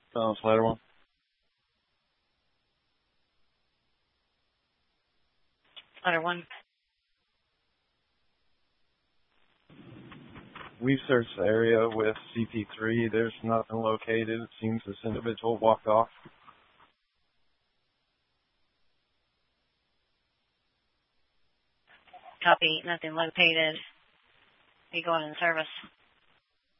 Slider 1. Slider 1. We've searched the area with CP3. There's nothing located. It seems this individual walked off. Copy. Nothing located. Be going in service.